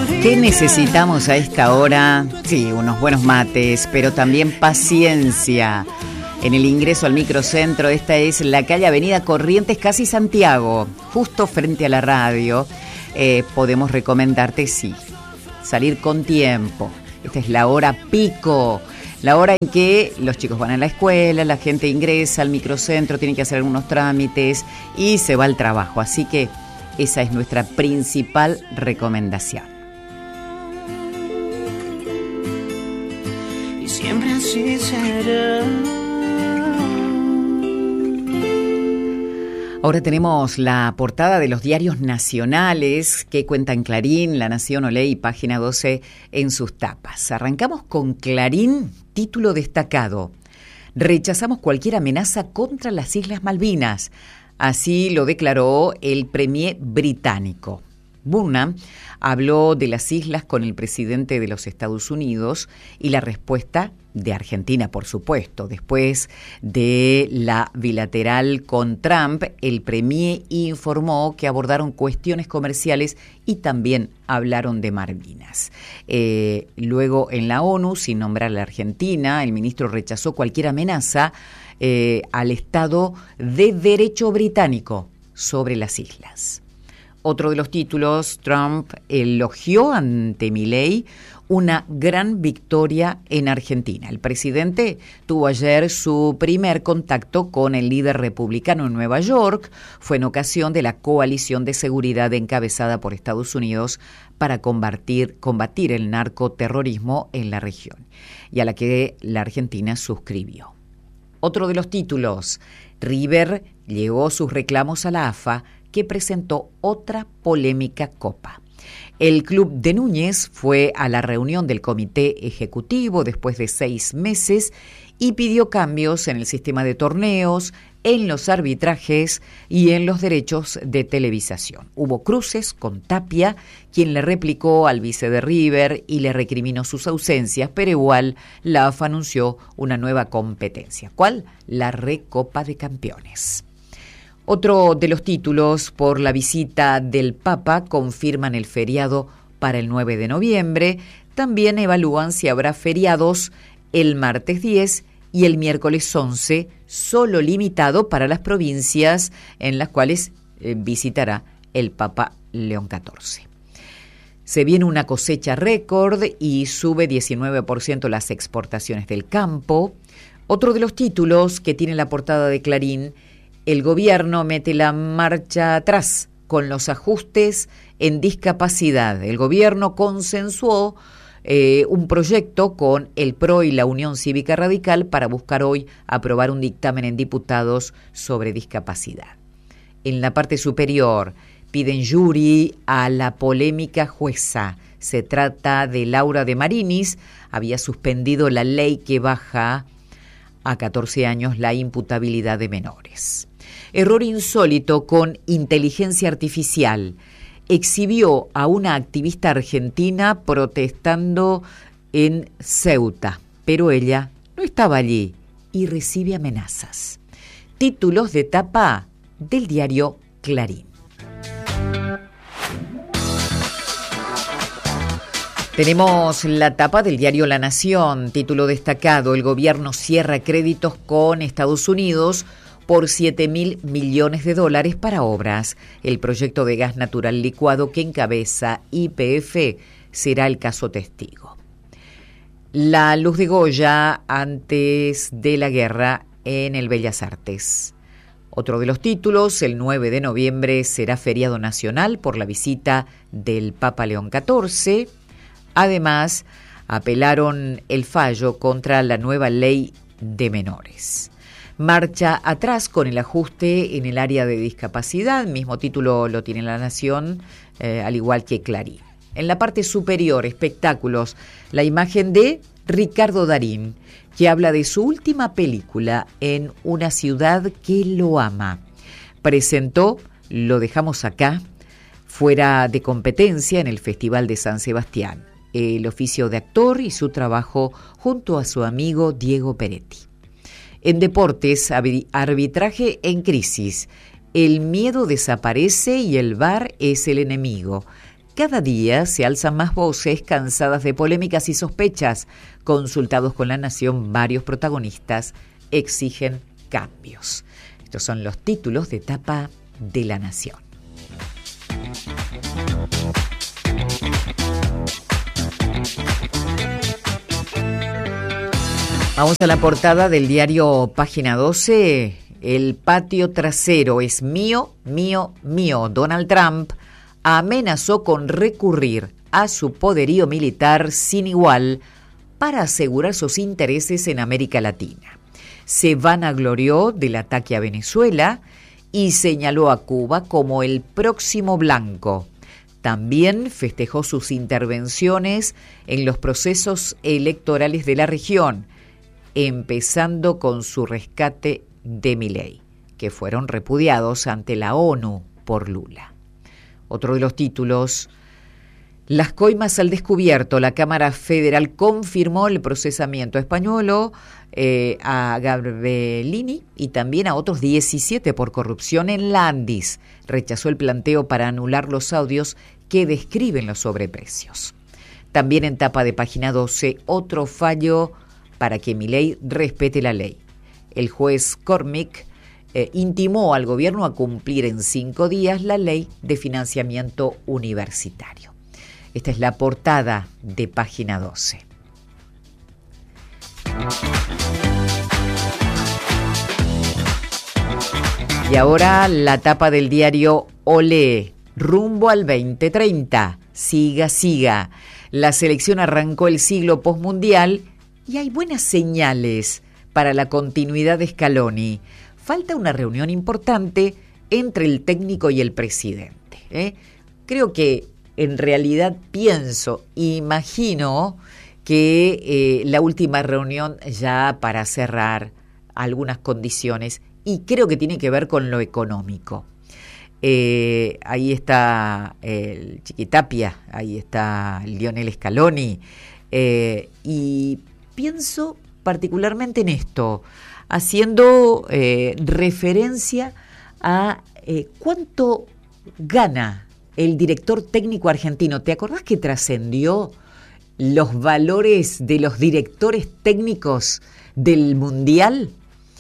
¿Qué necesitamos a esta hora? Sí, unos buenos mates, pero también paciencia. En el ingreso al microcentro, esta es la calle Avenida Corrientes, casi Santiago, justo frente a la radio. Podemos recomendarte, sí, salir con tiempo. Esta es la hora pico, la hora en que los chicos van a la escuela, la gente ingresa al microcentro, tiene que hacer algunos trámites y se va al trabajo. Así que esa es nuestra principal recomendación. Y siempre así será. Ahora tenemos la portada de los diarios nacionales que cuentan Clarín, La Nación, Olé y Página 12 en sus tapas. Arrancamos con Clarín, título destacado. Rechazamos cualquier amenaza contra las Islas Malvinas. Así lo declaró el premier británico. Burnham habló de las islas con el presidente de los Estados Unidos y la respuesta de Argentina, por supuesto. Después de la bilateral con Trump, el premier informó que abordaron cuestiones comerciales y también hablaron de Malvinas. Luego, en la ONU, sin nombrar a la Argentina, el ministro rechazó cualquier amenaza al Estado de Derecho británico sobre las islas. Otro de los títulos, Trump elogió ante Milei una gran victoria en Argentina. El presidente tuvo ayer su primer contacto con el líder republicano en Nueva York. Fue en ocasión de la coalición de seguridad encabezada por Estados Unidos para combatir el narcoterrorismo en la región, y a la que la Argentina suscribió. Otro de los títulos, River llevó sus reclamos a la AFA, que presentó otra polémica copa. El club de Núñez fue a la reunión del comité ejecutivo después de 6 meses y pidió cambios en el sistema de torneos, en los arbitrajes y en los derechos de televisación. Hubo cruces con Tapia, quien le replicó al vice de River y le recriminó sus ausencias, pero igual la AFA anunció una nueva competencia. ¿Cuál? La Recopa de Campeones. Otro de los títulos, por la visita del Papa, confirman el feriado para el 9 de noviembre. También evalúan si habrá feriados el martes 10 y el miércoles 11, solo limitado para las provincias en las cuales visitará el Papa León XIV. Se viene una cosecha récord y sube 19% las exportaciones del campo. Otro de los títulos que tiene la portada de Clarín, el gobierno mete la marcha atrás con los ajustes en discapacidad. El gobierno consensuó un proyecto con el PRO y la Unión Cívica Radical para buscar hoy aprobar un dictamen en diputados sobre discapacidad. En la parte superior piden jury a la polémica jueza. Se trata de Laura de Marinis. Había suspendido la ley que baja a 14 años la imputabilidad de menores. Error insólito con inteligencia artificial. Exhibió a una activista argentina protestando en Ceuta, pero ella no estaba allí y recibe amenazas. Títulos de tapa del diario Clarín. Tenemos la tapa del diario La Nación, título destacado, el gobierno cierra créditos con Estados Unidos por $7.000 millones para obras. El proyecto de gas natural licuado que encabeza YPF será el caso testigo. La luz de Goya antes de la guerra en el Bellas Artes. Otro de los títulos, el 9 de noviembre será feriado nacional por la visita del Papa León XIV. Además, apelaron el fallo contra la nueva ley de menores. Marcha atrás con el ajuste en el área de discapacidad, mismo título lo tiene La Nación, al igual que Clarín. En la parte superior, espectáculos, la imagen de Ricardo Darín, que habla de su última película, En una ciudad que lo ama. Presentó Lo dejamos acá, fuera de competencia en el Festival de San Sebastián, el oficio de actor y su trabajo junto a su amigo Diego Peretti. En deportes, arbitraje en crisis. El miedo desaparece y el VAR es el enemigo. cada día se alzan más voces cansadas de polémicas y sospechas. Consultados con La Nación, varios protagonistas exigen cambios. Estos son los títulos de tapa de La Nación. Vamos a la portada del diario Página 12. El patio trasero es mío, mío, mío. Donald Trump amenazó con recurrir a su poderío militar sin igual para asegurar sus intereses en América Latina. Se vanaglorió del ataque a Venezuela y señaló a Cuba como el próximo blanco. También festejó sus intervenciones en los procesos electorales de la región, empezando con su rescate de Milei, que fueron repudiados ante la ONU por Lula. Otro de los títulos: las coimas al descubierto. La Cámara Federal confirmó el procesamiento español a Garbellini y también a otros 17 por corrupción en Landis. Rechazó el planteo para anular los audios que describen los sobreprecios. También en tapa de Página 12, otro fallo para que Milei respete la ley. El juez Cormick intimó al gobierno a cumplir en 5 días la ley de financiamiento universitario. Esta es la portada de Página 12. Y ahora la tapa del diario Olé, rumbo al 2030. Siga, siga. La selección arrancó el siglo postmundial y hay buenas señales para la continuidad de Scaloni. Falta una reunión importante entre el técnico y el presidente. Creo que en realidad imagino que la última reunión ya para cerrar algunas condiciones, y creo que tiene que ver con lo económico. Ahí está el Chiquitapia, ahí está Lionel Scaloni, y pienso particularmente en esto, haciendo referencia a cuánto gana el director técnico argentino. ¿Te acordás que trascendió los valores de los directores técnicos del Mundial?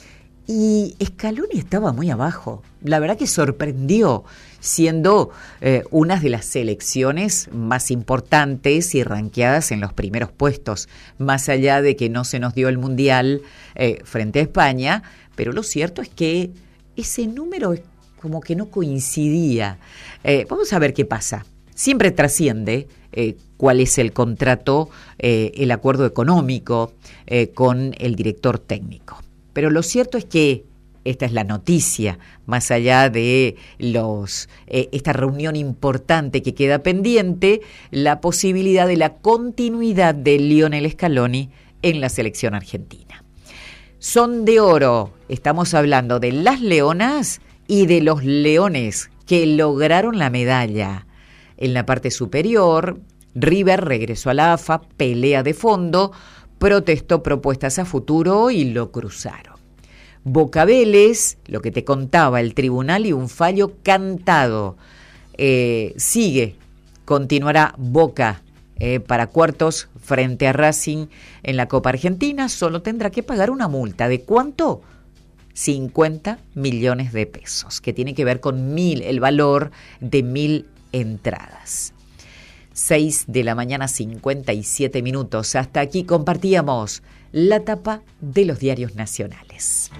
Y Scaloni estaba muy abajo. La verdad que sorprendió, siendo una de las selecciones más importantes y ranqueadas en los primeros puestos, más allá de que no se nos dio el Mundial frente a España, pero lo cierto es que ese número como que no coincidía. Vamos a ver qué pasa. Siempre trasciende cuál es el contrato, el acuerdo económico con el director técnico. Pero lo cierto es que esta es la noticia, más allá de esta reunión importante que queda pendiente, la posibilidad de la continuidad de Lionel Scaloni en la selección argentina. Son de oro, estamos hablando de las leonas y de los leones que lograron la medalla. En la parte superior, River regresó a la AFA, pelea de fondo, protestó propuestas a futuro y lo cruzaron. Boca Vélez, lo que te contaba el tribunal y un fallo cantado. Sigue, continuará Boca para cuartos frente a Racing en la Copa Argentina. Solo tendrá que pagar una multa. ¿De cuánto? 50 millones de pesos, que tiene que ver con el valor de 1.000 entradas. 6 de la mañana, 57 minutos. Hasta aquí compartíamos la tapa de los diarios nacionales.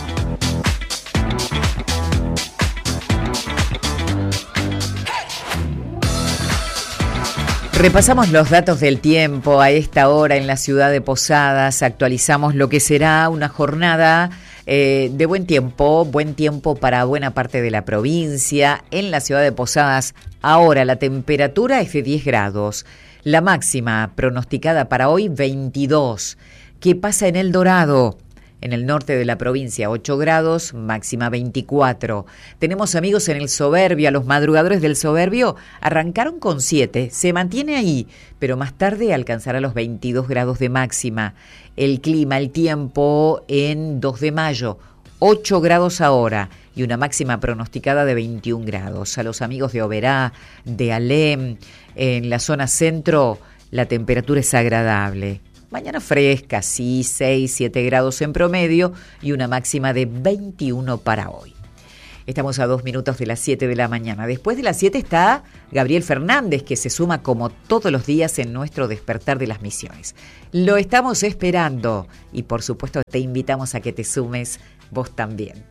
Repasamos los datos del tiempo a esta hora en la ciudad de Posadas. Actualizamos lo que será una jornada de buen tiempo para buena parte de la provincia. En la ciudad de Posadas ahora la temperatura es de 10 grados, la máxima pronosticada para hoy 22. ¿Qué pasa en El Dorado? En el norte de la provincia 8 grados, máxima 24. Tenemos amigos en el Soberbio, a los madrugadores del Soberbio arrancaron con 7, se mantiene ahí, pero más tarde alcanzará los 22 grados de máxima. El clima, el tiempo en 2 de mayo, 8 grados ahora, y una máxima pronosticada de 21 grados. A los amigos de Oberá, de Alem, en la zona centro, la temperatura es agradable. Mañana fresca, sí, 6, 7 grados en promedio y una máxima de 21 para hoy. Estamos a 2 minutos de las 7 de la mañana. Después de las 7 está Gabriel Fernández, que se suma como todos los días en nuestro despertar de las misiones. Lo estamos esperando y por supuesto te invitamos a que te sumes vos también.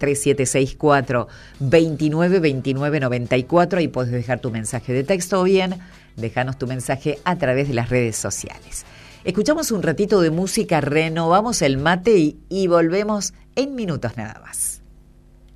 3764-292994, ahí podés dejar tu mensaje de texto o bien déjanos tu mensaje a través de las redes sociales. Escuchamos un ratito de música, renovamos el mate y volvemos en minutos nada más.